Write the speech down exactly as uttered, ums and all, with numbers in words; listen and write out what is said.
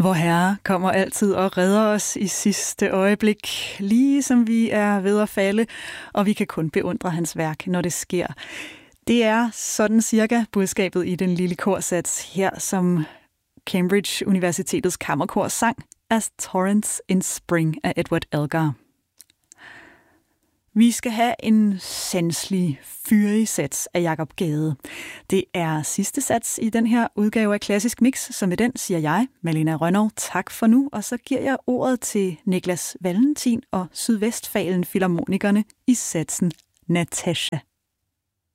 Vor Herre kommer altid og redder os i sidste øjeblik, lige som vi er ved at falde, og vi kan kun beundre hans værk, når det sker. Det er sådan cirka budskabet i den lille korsats her, som Cambridge Universitetets Kammerkor sang As Torrents in Spring af Edward Elgar. Vi skal have en sanselig, fyrig sats af Jakob Gade. Det er sidste sats i den her udgave af Klassisk Mix, så med den siger jeg, Malena Rønnow, tak for nu, og så giver jeg ordet til Niklas Valentin og Sydvestfalen Filharmonikerne i satsen Natasha.